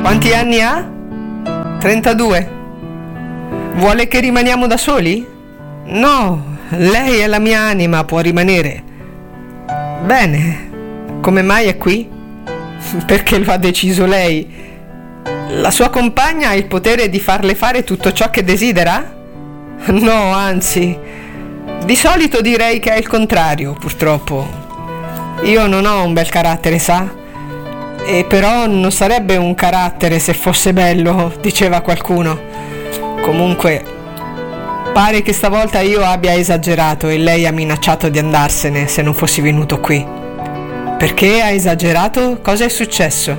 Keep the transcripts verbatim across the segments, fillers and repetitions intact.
Quanti anni ha? trentadue. Vuole che rimaniamo da soli? No, lei è la mia anima, può rimanere. Bene, come mai è qui? Perché lo ha deciso lei. La sua compagna ha il potere di farle fare tutto ciò che desidera? No, anzi, di solito direi che è il contrario, purtroppo. Io non ho un bel carattere, sa? E però non sarebbe un carattere se fosse bello, diceva qualcuno. Comunque, pare che stavolta io abbia esagerato e lei ha minacciato di andarsene se non fossi venuto qui. Perché ha esagerato? Cosa è successo?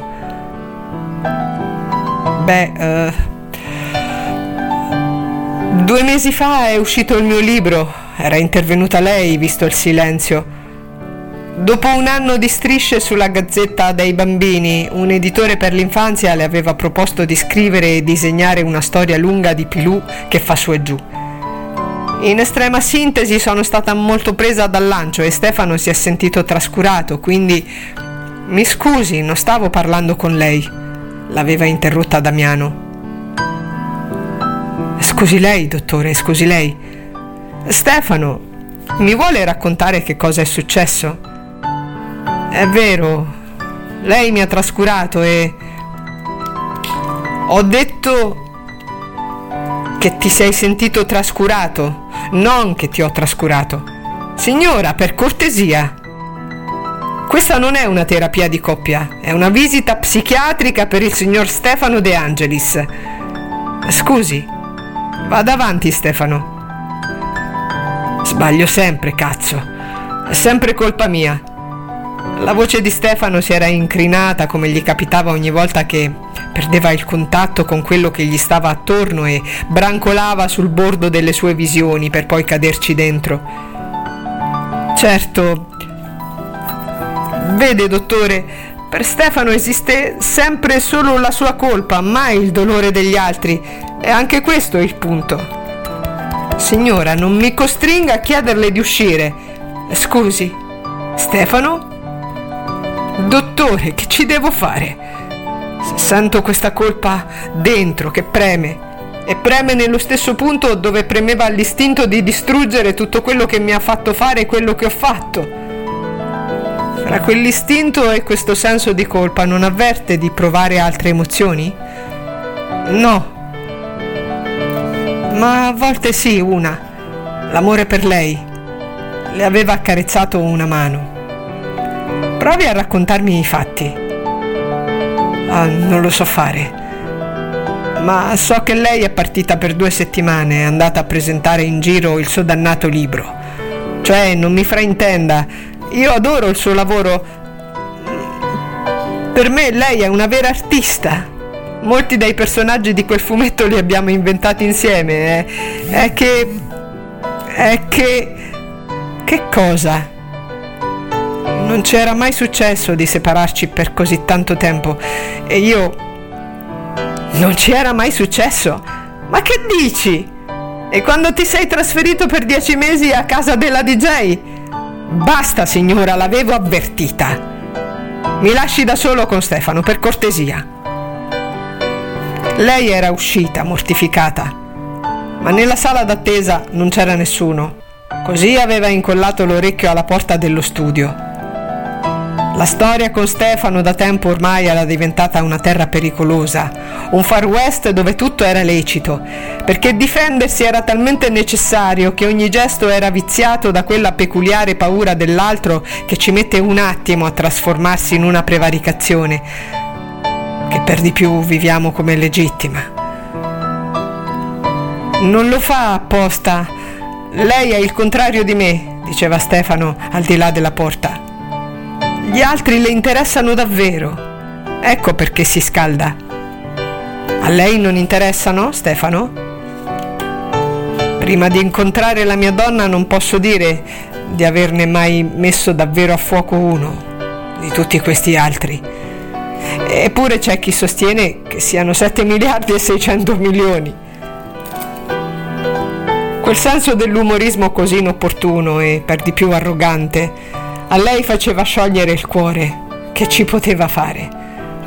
Beh, uh, due mesi fa è uscito il mio libro. Era intervenuta lei, visto il silenzio. Dopo un anno di strisce sulla Gazzetta dei Bambini, un editore per l'infanzia le aveva proposto di scrivere e disegnare una storia lunga di Pilù che fa su e giù. In estrema sintesi sono stata molto presa dal lancio e Stefano si è sentito trascurato, quindi mi scusi, non stavo parlando con lei, l'aveva interrotta Damiano. Scusi lei, dottore, scusi lei. Stefano, mi vuole raccontare che cosa è successo? È vero, lei mi ha trascurato e ho detto che ti sei sentito trascurato, non che ti ho trascurato. Signora, per cortesia, questa non è una terapia di coppia, è una visita psichiatrica per il signor Stefano De Angelis. Scusi, vada avanti, Stefano. Sbaglio sempre, cazzo, è sempre colpa mia. La voce di Stefano si era incrinata come gli capitava ogni volta che perdeva il contatto con quello che gli stava attorno e brancolava sul bordo delle sue visioni per poi caderci dentro. Certo, vede dottore, per Stefano esiste sempre solo la sua colpa, mai il dolore degli altri, e anche questo è il punto. Signora, non mi costringa a chiederle di uscire. Scusi, Stefano? Dottore, che ci devo fare? Sento questa colpa dentro che preme e preme nello stesso punto dove premeva l'istinto di distruggere tutto quello che mi ha fatto fare quello che ho fatto. Fra quell'istinto e questo senso di colpa non avverte di provare altre emozioni? No, ma a volte sì, una, l'amore per lei. Le aveva accarezzato una mano. Provi a raccontarmi i fatti. Ah, non lo so fare. Ma so che lei è partita per due settimane, è andata a presentare in giro il suo dannato libro. Cioè, non mi fraintenda, io adoro il suo lavoro. Per me lei è una vera artista. Molti dei personaggi di quel fumetto li abbiamo inventati insieme. È, è che... È che... Che cosa? Non ci era mai successo di separarci per così tanto tempo e io... Non ci era mai successo? Ma che dici? E quando ti sei trasferito per dieci mesi a casa della D J? Basta signora, l'avevo avvertita. Mi lasci da solo con Stefano, per cortesia. Lei era uscita, mortificata, ma nella sala d'attesa non c'era nessuno. Così aveva incollato l'orecchio alla porta dello studio. La storia con Stefano da tempo ormai era diventata una terra pericolosa, un Far West dove tutto era lecito, perché difendersi era talmente necessario che ogni gesto era viziato da quella peculiare paura dell'altro che ci mette un attimo a trasformarsi in una prevaricazione, che per di più viviamo come legittima. Non lo fa apposta. Lei è il contrario di me, diceva Stefano al di là della porta. Gli altri le interessano davvero. Ecco perché si scalda. A lei non interessano, Stefano? Prima di incontrare la mia donna non posso dire di averne mai messo davvero a fuoco uno di tutti questi altri. Eppure c'è chi sostiene che siano sette miliardi e seicento milioni. Quel senso dell'umorismo così inopportuno e per di più arrogante a lei faceva sciogliere il cuore. Che ci poteva fare?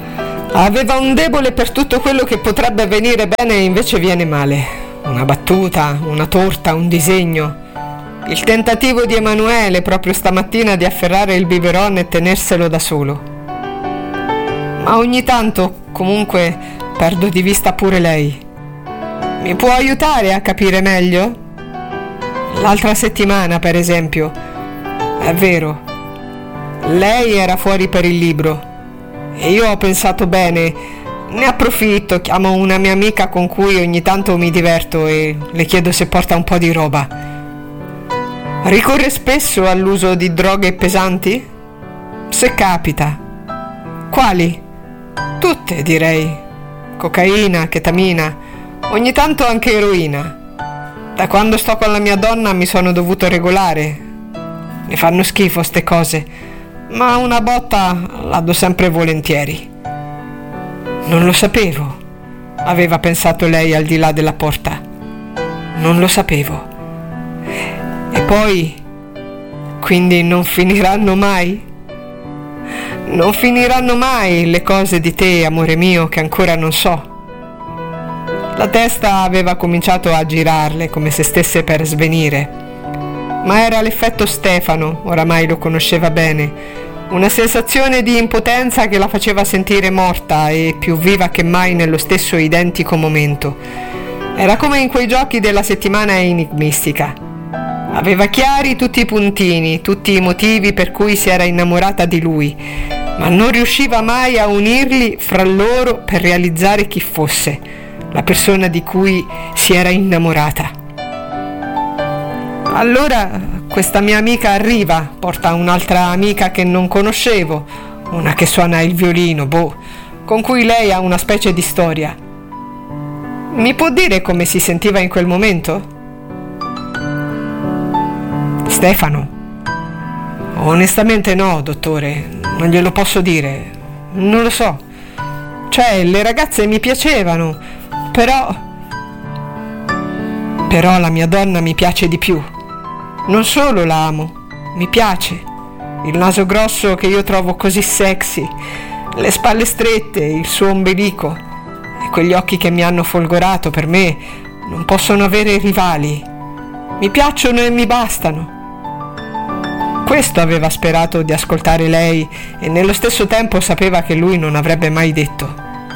Aveva un debole per tutto quello che potrebbe venire bene e invece viene male. Una battuta, una torta, un disegno. Il tentativo di Emanuele proprio stamattina di afferrare il biberon e tenerselo da solo. Ma ogni tanto, comunque, perdo di vista pure lei. Mi può aiutare a capire meglio? L'altra settimana, per esempio. È vero. Lei era fuori per il libro. E io ho pensato bene, ne approfitto, chiamo una mia amica con cui ogni tanto mi diverto e le chiedo se porta un po' di roba. Ricorre spesso all'uso di droghe pesanti? Se capita. Quali? Tutte, direi. Cocaina, chetamina, ogni tanto anche eroina. Da quando sto con la mia donna mi sono dovuto regolare. Mi fanno schifo ste cose, ma una botta la do sempre volentieri. Non lo sapevo, aveva pensato lei al di là della porta. Non lo sapevo. E poi, quindi non finiranno mai? Non finiranno mai le cose di te, amore mio, che ancora non so. La testa aveva cominciato a girarle come se stesse per svenire. Ma era l'effetto Stefano, oramai lo conosceva bene. Una sensazione di impotenza che la faceva sentire morta e più viva che mai nello stesso identico momento. Era come in quei giochi della settimana enigmistica. Aveva chiari tutti i puntini, tutti i motivi per cui si era innamorata di lui, ma non riusciva mai a unirli fra loro per realizzare chi fosse, la persona di cui si era innamorata. Allora questa mia amica arriva, porta un'altra amica che non conoscevo, una che suona il violino, boh, con cui lei ha una specie di storia. Mi può dire come si sentiva in quel momento? Stefano? Onestamente no, dottore, non glielo posso dire, non lo so. Cioè, le ragazze mi piacevano, però... Però la mia donna mi piace di più. Non solo la amo, mi piace. Il naso grosso che io trovo così sexy, le spalle strette, il suo ombelico e quegli occhi che mi hanno folgorato, per me non possono avere rivali. Mi piacciono e mi bastano. Questo aveva sperato di ascoltare lei e nello stesso tempo sapeva che lui non avrebbe mai detto.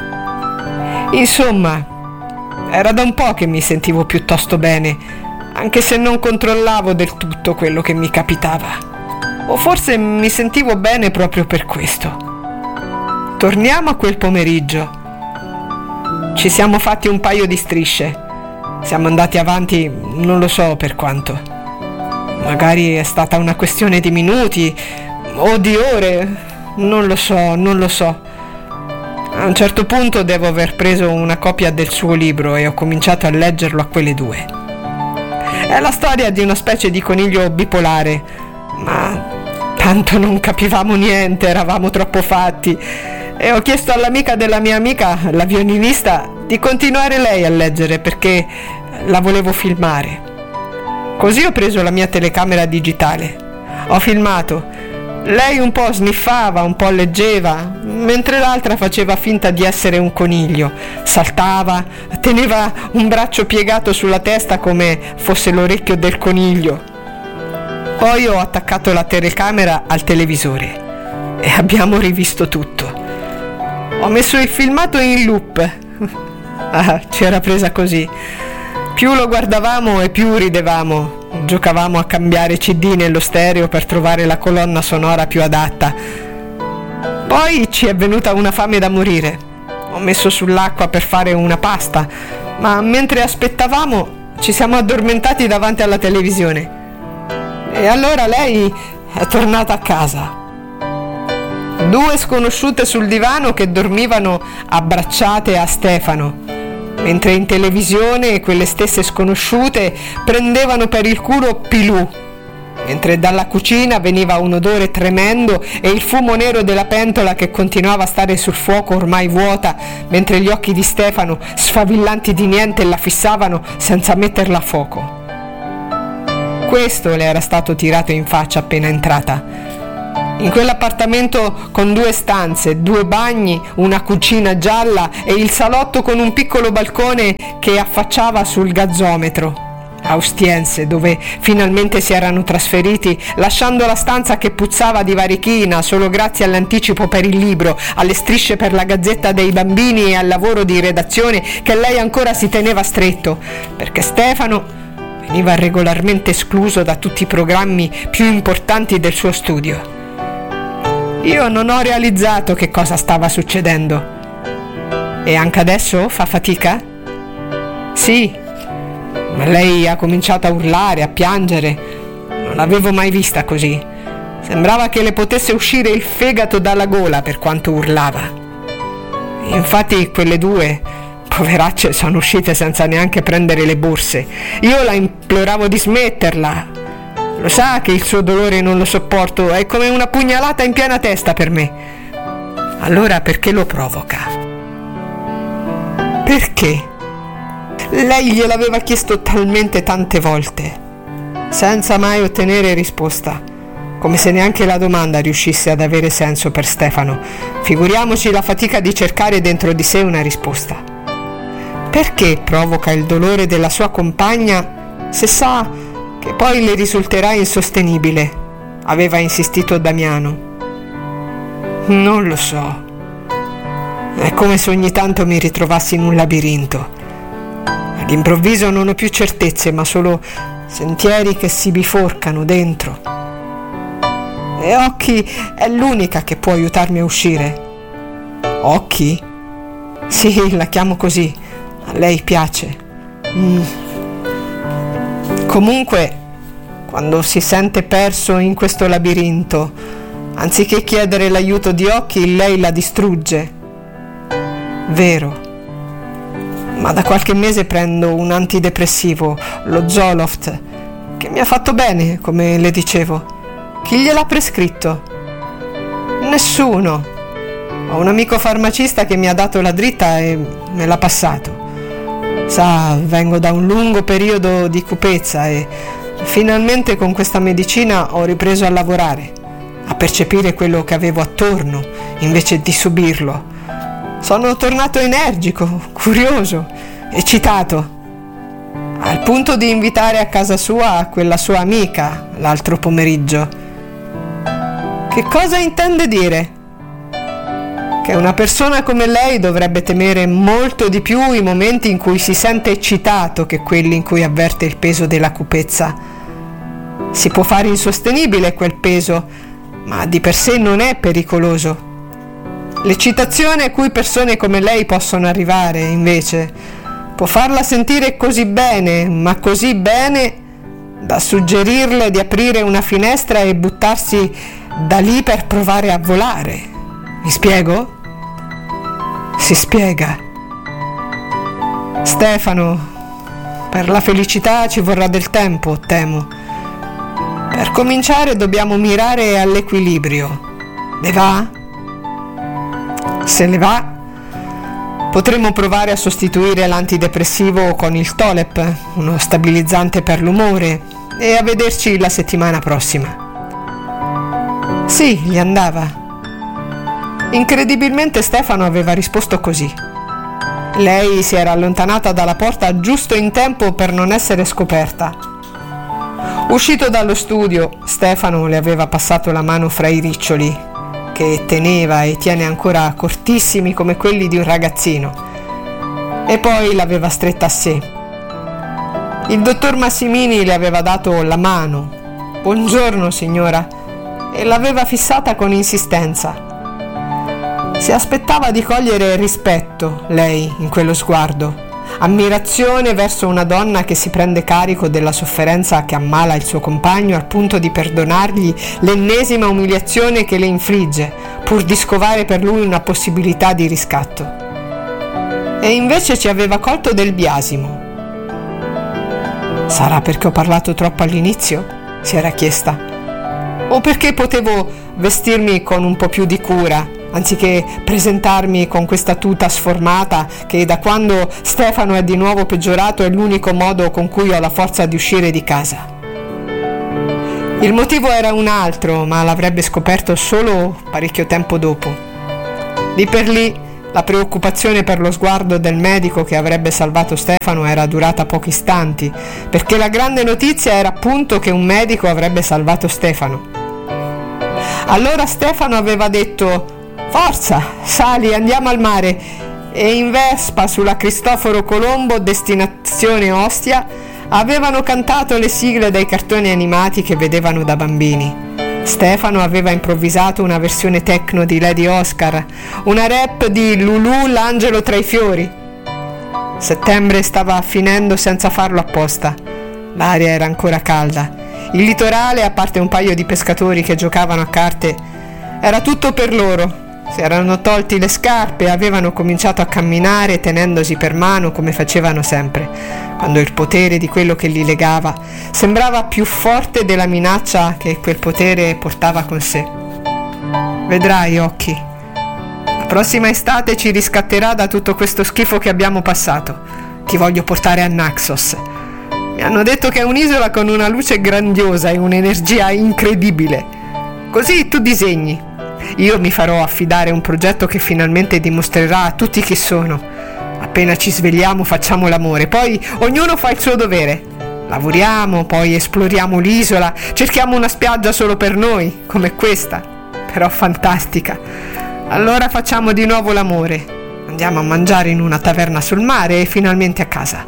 Insomma, era da un po' che mi sentivo piuttosto bene, anche se non controllavo del tutto quello che mi capitava. O forse mi sentivo bene proprio per questo. Torniamo a quel pomeriggio. Ci siamo fatti un paio di strisce. Siamo andati avanti non lo so per quanto. Magari è stata una questione di minuti o di ore, non lo so, non lo so. A un certo punto devo aver preso una copia del suo libro e ho cominciato a leggerlo a quelle due. È la storia di una specie di coniglio bipolare, ma tanto non capivamo niente, eravamo troppo fatti. E ho chiesto all'amica della mia amica, la violinista, di continuare lei a leggere perché la volevo filmare. Così ho preso la mia telecamera digitale. Ho filmato. Lei un po' sniffava, un po' leggeva, mentre l'altra faceva finta di essere un coniglio. Saltava, teneva un braccio piegato sulla testa come fosse l'orecchio del coniglio. Poi ho attaccato la telecamera al televisore e abbiamo rivisto tutto. Ho messo il filmato in loop. Ah, c'era presa così. Più lo guardavamo e più ridevamo. Giocavamo a cambiare C D nello stereo per trovare la colonna sonora più adatta. Poi ci è venuta una fame da morire. Ho messo sull'acqua per fare una pasta, ma mentre aspettavamo ci siamo addormentati davanti alla televisione. E allora lei è tornata a casa. Due sconosciute sul divano che dormivano abbracciate a Stefano, mentre in televisione quelle stesse sconosciute prendevano per il culo Pilù, mentre dalla cucina veniva un odore tremendo e il fumo nero della pentola che continuava a stare sul fuoco ormai vuota, mentre gli occhi di Stefano, sfavillanti di niente, la fissavano senza metterla a fuoco. Questo le era stato tirato in faccia appena entrata. In quell'appartamento con due stanze, due bagni, una cucina gialla e il salotto con un piccolo balcone che affacciava sul gazzometro a Ostiense, dove finalmente si erano trasferiti, lasciando la stanza che puzzava di varichina solo grazie all'anticipo per il libro, alle strisce per la Gazzetta dei Bambini e al lavoro di redazione che lei ancora si teneva stretto, perché Stefano veniva regolarmente escluso da tutti i programmi più importanti del suo studio. Io non ho realizzato che cosa stava succedendo. E anche adesso fa fatica? Sì. Ma lei ha cominciato a urlare, a piangere. Non l'avevo mai vista così. Sembrava che le potesse uscire il fegato dalla gola per quanto urlava. Infatti quelle due, poveracce, sono uscite senza neanche prendere le borse. Io la imploravo di smetterla. Lo sa che il suo dolore non lo sopporto, è come una pugnalata in piena testa per me. Allora perché lo provoca? Perché? Lei gliel'aveva chiesto talmente tante volte, senza mai ottenere risposta, come se neanche la domanda riuscisse ad avere senso per Stefano. Figuriamoci la fatica di cercare dentro di sé una risposta. Perché provoca il dolore della sua compagna se sa che poi le risulterà insostenibile? Aveva insistito Damiano. Non lo so. È come se ogni tanto mi ritrovassi in un labirinto. All'improvviso non ho più certezze, ma solo sentieri che si biforcano dentro. E Occhi è l'unica che può aiutarmi a uscire. Occhi? Sì, la chiamo così. A lei piace. Mm. Comunque, quando si sente perso in questo labirinto, anziché chiedere l'aiuto di Occhi, lei la distrugge. Vero. Ma da qualche mese prendo un antidepressivo, lo Zoloft, che mi ha fatto bene, come le dicevo. Chi gliel'ha prescritto? Nessuno. Ho un amico farmacista che mi ha dato la dritta e me l'ha passato. Sa, vengo da un lungo periodo di cupezza e finalmente con questa medicina ho ripreso a lavorare, a percepire quello che avevo attorno invece di subirlo. Sono tornato energico, curioso, eccitato, al punto di invitare a casa sua quella sua amica l'altro pomeriggio. Che cosa intende dire? Che una persona come lei dovrebbe temere molto di più i momenti in cui si sente eccitato che quelli in cui avverte il peso della cupezza. Si può fare insostenibile quel peso, ma di per sé non è pericoloso. L'eccitazione a cui persone come lei possono arrivare, invece, può farla sentire così bene, ma così bene, da suggerirle di aprire una finestra e buttarsi da lì per provare a volare. Mi spiego? Si spiega. Stefano, per la felicità ci vorrà del tempo, temo. Per cominciare dobbiamo mirare all'equilibrio. Le va? Se le va, potremmo provare a sostituire l'antidepressivo con il Tolep, uno stabilizzante per l'umore, e a vederci la settimana prossima. Sì, gli andava. Incredibilmente Stefano aveva risposto così. Lei si era allontanata dalla porta giusto in tempo per non essere scoperta. Uscito dallo studio, Stefano le aveva passato la mano fra i riccioli, che teneva e tiene ancora cortissimi come quelli di un ragazzino, e poi l'aveva stretta a sé. Il dottor Massimini le aveva dato la mano. Buongiorno signora, e l'aveva fissata con insistenza. Si aspettava di cogliere rispetto, lei, in quello sguardo, ammirazione verso una donna che si prende carico della sofferenza che ammala il suo compagno al punto di perdonargli l'ennesima umiliazione che le infligge, pur di scovare per lui una possibilità di riscatto. E invece ci aveva colto del biasimo. Sarà perché ho parlato troppo all'inizio? Si era chiesta. O perché potevo vestirmi con un po' più di cura, anziché presentarmi con questa tuta sformata che da quando Stefano è di nuovo peggiorato è l'unico modo con cui ho la forza di uscire di casa. Il motivo era un altro, ma l'avrebbe scoperto solo parecchio tempo dopo. Lì per lì la preoccupazione per lo sguardo del medico che avrebbe salvato Stefano era durata pochi istanti, perché la grande notizia era appunto che un medico avrebbe salvato Stefano. Allora Stefano aveva detto: «Forza, sali, andiamo al mare», e in Vespa sulla Cristoforo Colombo, destinazione Ostia, avevano cantato le sigle dei cartoni animati che vedevano da bambini. Stefano aveva improvvisato una versione techno di Lady Oscar, una rap di Lulù l'angelo tra i fiori. Settembre stava finendo senza farlo apposta. L'aria era ancora calda. Il litorale, a parte un paio di pescatori che giocavano a carte, era tutto per loro. Si erano tolti le scarpe e avevano cominciato a camminare tenendosi per mano come facevano sempre, quando il potere di quello che li legava sembrava più forte della minaccia che quel potere portava con sé. «Vedrai, Occhi, la prossima estate ci riscatterà da tutto questo schifo che abbiamo passato. Ti voglio portare a Naxos. Mi hanno detto che è un'isola con una luce grandiosa e un'energia incredibile. Così tu disegni. Io mi farò affidare un progetto che finalmente dimostrerà a tutti chi sono. Appena ci svegliamo facciamo l'amore, poi ognuno fa il suo dovere. Lavoriamo, poi esploriamo l'isola, cerchiamo una spiaggia solo per noi, come questa, però fantastica. Allora facciamo di nuovo l'amore. Andiamo a mangiare in una taverna sul mare e finalmente a casa».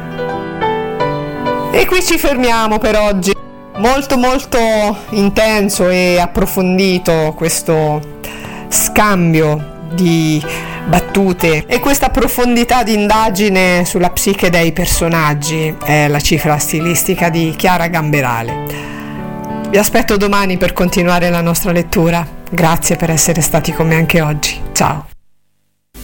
E qui ci fermiamo per oggi. Molto molto intenso e approfondito questo scambio di battute e questa profondità di indagine sulla psiche dei personaggi è la cifra stilistica di Chiara Gamberale. Vi aspetto domani per continuare la nostra lettura. Grazie per essere stati con me anche oggi. Ciao.